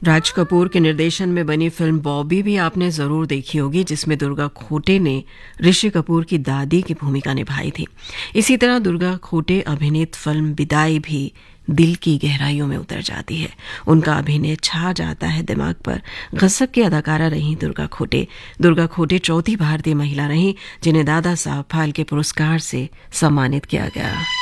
राज कपूर के निर्देशन में बनी फिल्म बॉबी भी आपने जरूर देखी होगी, जिसमें दुर्गा खोटे ने ऋषि कपूर की दादी की भूमिका निभाई थी। इसी तरह दुर्गा खोटे अभिनीत फिल्म विदाई भी दिल की गहराइयों में उतर जाती है। उनका अभिनय छा जाता है दिमाग पर। गजब की अदाकारा रही दुर्गा खोटे। दुर्गा खोटे चौथी भारतीय महिला रहीं जिन्हें दादा साहब फाल्के पुरस्कार से सम्मानित किया गया।